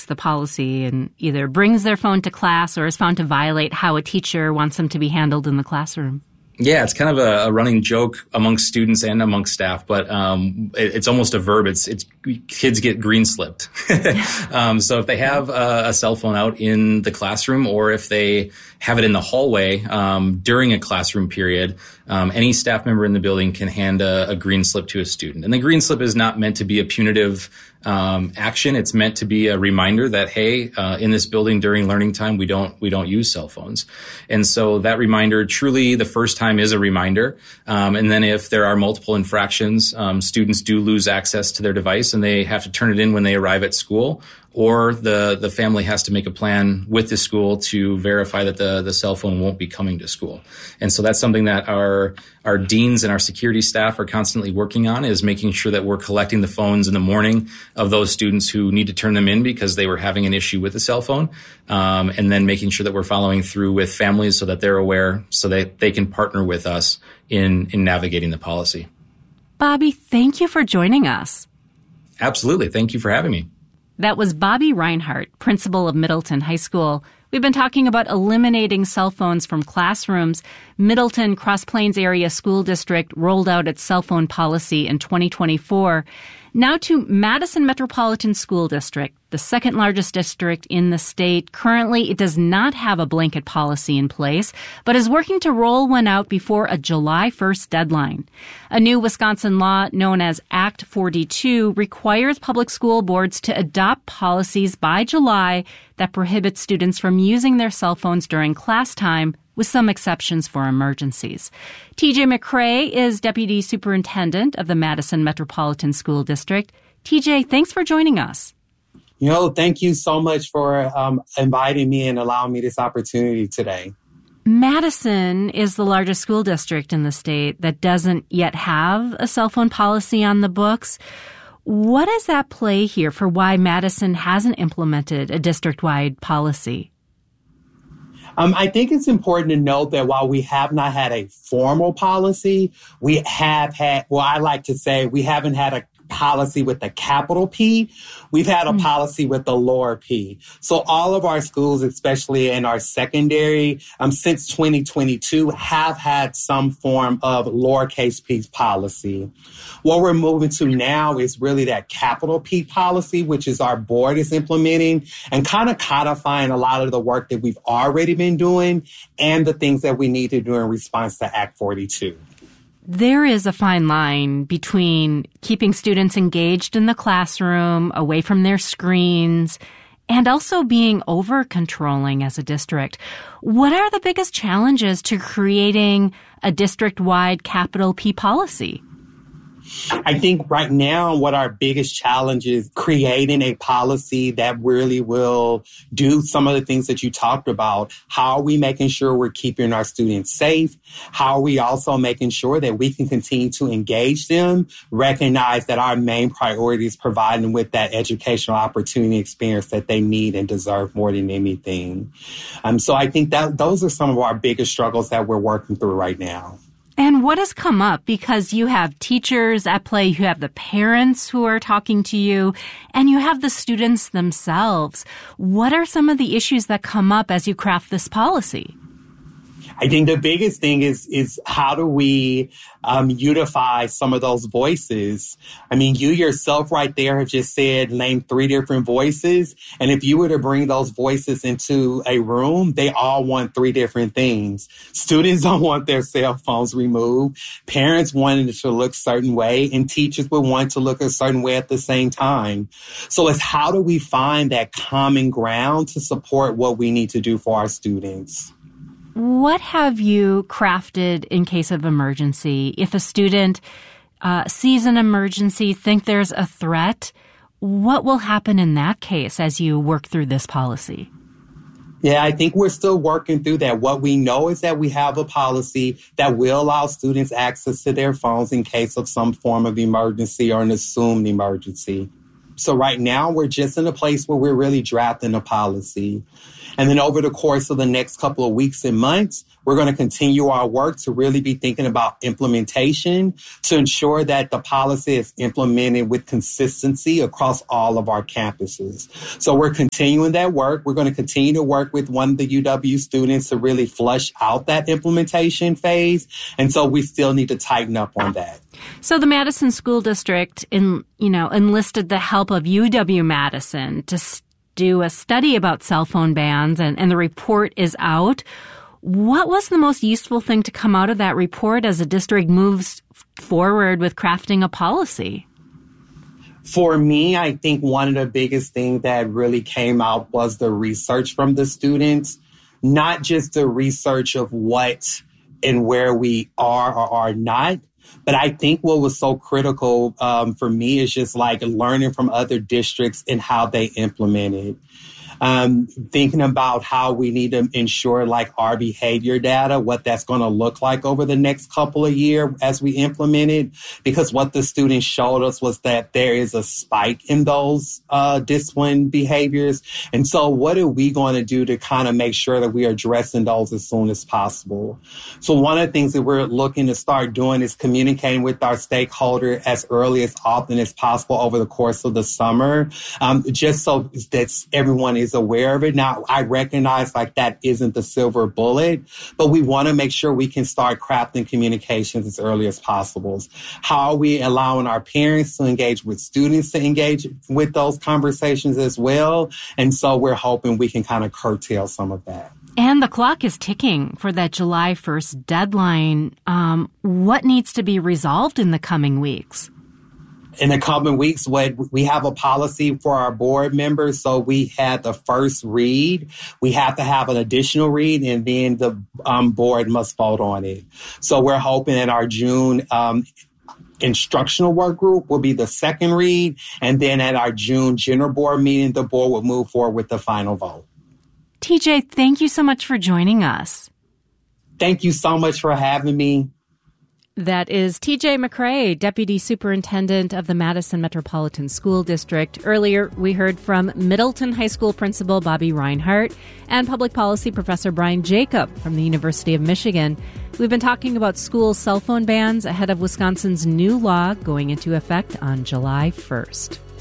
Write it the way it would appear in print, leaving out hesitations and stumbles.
breaks the policy and either brings their phone to class or is found to violate how a teacher wants them to be handled in the classroom? Yeah, it's kind of a running joke amongst students and amongst staff, but it's almost a verb. It's kids get green slipped. So if they have a cell phone out in the classroom, or if they have it in the hallway during a classroom period, any staff member in the building can hand a green slip to a student. And the green slip is not meant to be a punitive action. It's meant to be a reminder that, hey, in this building during learning time, we don't use cell phones. And so that reminder, truly the first time is a reminder. And then if there are multiple infractions, students do lose access to their device and they have to turn it in when they arrive at school, or the family has to make a plan with the school to verify that the cell phone won't be coming to school. And so that's something that our deans and our security staff are constantly working on, is making sure that we're collecting the phones in the morning of those students who need to turn them in because they were having an issue with the cell phone, and then making sure that we're following through with families so that they're aware, so that they can partner with us in navigating the policy. Bobby, thank you for joining us. Absolutely. Thank you for having me. That was Bobby Reinhart, principal of Middleton High School. We've been talking about eliminating cell phones from classrooms. Middleton Cross Plains Area School District rolled out its cell phone policy in 2024. Now to Madison Metropolitan School District, the second largest district in the state. Currently, it does not have a blanket policy in place, but is working to roll one out before a July 1st deadline. A new Wisconsin law known as Act 42 requires public school boards to adopt policies by July that prohibit students from using their cell phones during class time, with some exceptions for emergencies. TJ McCrae is Deputy Superintendent of the Madison Metropolitan School District. TJ, thanks for joining us. Thank you so much for inviting me and allowing me this opportunity today. Madison is the largest school district in the state that doesn't yet have a cell phone policy on the books. What is at play here for why Madison hasn't implemented a district-wide policy? I think it's important to note that while we have not had a formal policy, we have had, I like to say we haven't had a policy with a capital P. We've had a policy with the lower P. So all of our schools, especially in our secondary, since 2022, have had some form of lowercase p policy. What we're moving to now is really that capital P policy, which is our board is implementing and kind of codifying a lot of the work that we've already been doing and the things that we need to do in response to Act 42. There is a fine line between keeping students engaged in the classroom, away from their screens, and also being over-controlling as a district. What are the biggest challenges to creating a district-wide capital P policy? I think right now what our biggest challenge is creating a policy that really will do some of the things that you talked about. How are we making sure we're keeping our students safe? How are we also making sure that we can continue to engage them, recognize that our main priority is providing them with that educational opportunity experience that they need and deserve more than anything. So I think that those are some of our biggest struggles that we're working through right now. And what has come up? Because you have teachers at play, you have the parents who are talking to you, and you have the students themselves. What are some of the issues that come up as you craft this policy? I think the biggest thing is how do we unify some of those voices? I mean, you yourself right there have just said, name 3 different voices. And if you were to bring those voices into a room, they all want 3 different things. Students don't want their cell phones removed. Parents wanted it to look a certain way, and teachers would want to look a certain way at the same time. So it's how do we find that common ground to support what we need to do for our students? What have you crafted in case of emergency? If a student sees an emergency, think there's a threat, what will happen in that case as you work through this policy? Yeah, I think we're still working through that. What we know is that we have a policy that will allow students access to their phones in case of some form of emergency or an assumed emergency. So right now, we're just in a place where we're really drafting a policy. And then over the course of the next couple of weeks and months, we're going to continue our work to really be thinking about implementation to ensure that the policy is implemented with consistency across all of our campuses. So we're continuing that work. We're going to continue to work with one of the UW students to really flush out that implementation phase. And so we still need to tighten up on that. So the Madison School District enlisted the help of UW-Madison to do a study about cell phone bans, and the report is out. What was the most useful thing to come out of that report as the district moves forward with crafting a policy? For me, I think one of the biggest things that really came out was the research from the students, not just the research of what and where we are or are not, but I think what was so critical for me is just like learning from other districts and how they implement it. Thinking about how we need to ensure like our behavior data, what that's going to look like over the next couple of years as we implement it. Because what the students showed us was that there is a spike in those discipline behaviors. And so what are we going to do to kind of make sure that we are addressing those as soon as possible? So one of the things that we're looking to start doing is communicating with our stakeholder as early as often as possible over the course of the summer, just so that everyone is aware of it. Now, I recognize like that isn't the silver bullet, but we want to make sure we can start crafting communications as early as possible. How are we allowing our parents to engage with students to engage with those conversations as well? And so we're hoping we can kind of curtail some of that. And the clock is ticking for that July 1st deadline. What needs to be resolved in the coming weeks? In the coming weeks, we have a policy for our board members. So we had the first read. We have to have an additional read, and then the board must vote on it. So we're hoping that our June instructional work group will be the second read. And then at our June general board meeting, the board will move forward with the final vote. TJ, thank you so much for joining us. Thank you so much for having me. That is TJ McCray, Deputy Superintendent of the Madison Metropolitan School District. Earlier, we heard from Middleton High School Principal Bobby Reinhart and Public Policy Professor Brian Jacob from the University of Michigan. We've been talking about school cell phone bans ahead of Wisconsin's new law going into effect on July 1st.